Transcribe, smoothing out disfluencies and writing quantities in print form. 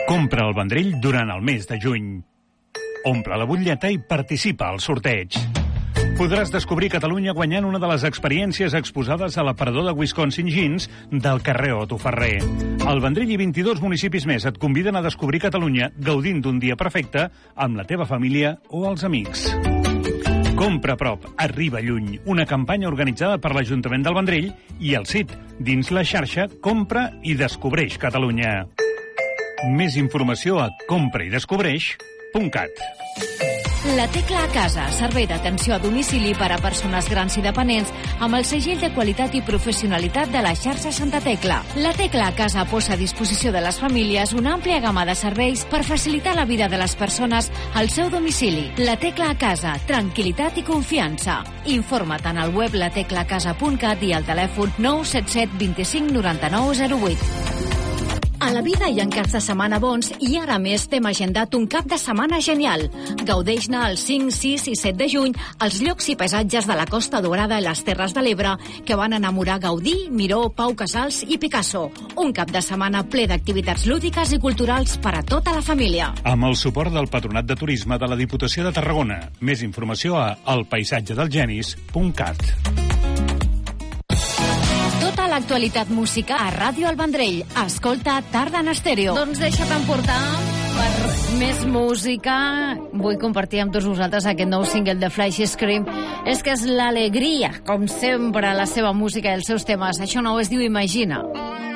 Compra el Vendrell durant el mes de juny. Omple la butlleta i participa al sorteig. Podràs descobrir Catalunya guanyant una de les experiències exposades a l'aparador de Wisconsin Jeans del carrer Otto Ferrer. El Vendrell i 22 municipis més et conviden a descobrir Catalunya gaudint d'un dia perfecte amb la teva família o els amics. Compra a prop, arriba lluny. Una campanya organitzada per l'Ajuntament del Vendrell i el CIT, dins la xarxa Compra i Descobreix Catalunya. Més informació a compraidescobreix.cat. La Tecla a Casa, servei d'atenció a domicili per a persones grans i dependents amb el segell de qualitat i professionalitat de la xarxa Santa Tecla. La Tecla a Casa posa a disposició de les famílies una àmplia gamma de serveis per facilitar la vida de les persones al seu domicili. La Tecla a Casa, tranquil·litat i confiança. Informa't en el web lateclacasa.cat i al telèfon 977 25 99 08. A la vida hi ha caps de setmana bons i ara més t'hem agendat un cap de setmana genial. Gaudeix-ne el 5, 6 i 7 de juny als llocs i paisatges de la Costa Daurada i les Terres de l'Ebre que van enamorar Gaudí, Miró, Pau Casals i Picasso. Un cap de setmana ple d'activitats lúdiques i culturals per a tota la família. Amb el suport del Patronat de Turisme de la Diputació de Tarragona. Més informació a elpaisatgedelgenis.cat. Tota l'actualitat música a Ràdio El Vendrell. Escolta Tarda en Estèreo. Doncs deixa't emportar per més música. Vull compartir amb tots vosaltres aquest nou single de Flash Scream. És que és l'alegria, com sempre, la seva música i els seus temes. Això nou es diu Imagina.